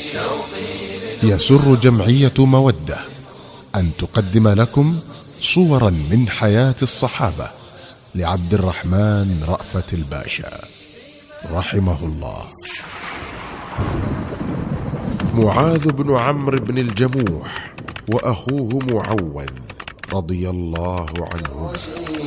يسر جمعية مودة أن تقدم لكم صورا من حياة الصحابة لعبد الرحمن رأفت الباشا رحمه الله. معاذ بن عمرو بن الجموح وأخوه معوذ رضي الله عنهم